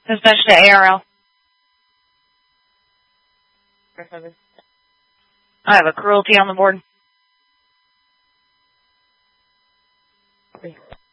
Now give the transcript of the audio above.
Especially the ARL. I have a cruelty on the board.